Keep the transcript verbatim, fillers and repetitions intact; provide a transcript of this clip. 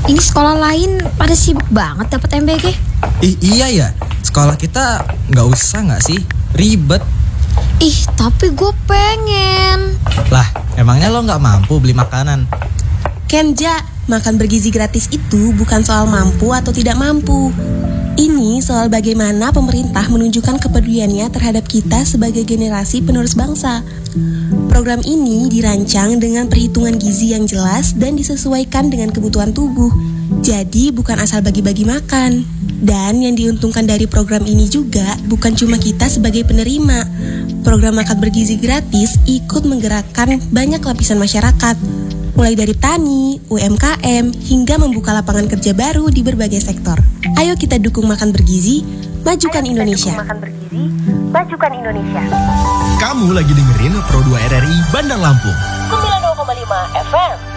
Ini sekolah lain pada sibuk banget dapat M B G. Ih, iya ya, sekolah kita nggak usah nggak sih? Ribet. Ih, tapi gue pengen. Lah, emangnya lo nggak mampu beli makanan? Kenja, makan bergizi gratis itu bukan soal mampu atau tidak mampu. Ini soal bagaimana pemerintah menunjukkan kepeduliannya terhadap kita sebagai generasi penerus bangsa. Program ini dirancang dengan perhitungan gizi yang jelas dan disesuaikan dengan kebutuhan tubuh. Jadi bukan asal bagi-bagi makan. Dan yang diuntungkan dari program ini juga bukan cuma kita sebagai penerima. Program makan bergizi gratis ikut menggerakkan banyak lapisan masyarakat, mulai dari tani, U M K M, hingga membuka lapangan kerja baru di berbagai sektor. Ayo kita dukung makan bergizi, majukan Ayo Indonesia. Kita dukung makan bergizi, majukan Indonesia. Kamu lagi dengerin Pro dua R R I Bandar Lampung sembilan puluh dua koma lima F M.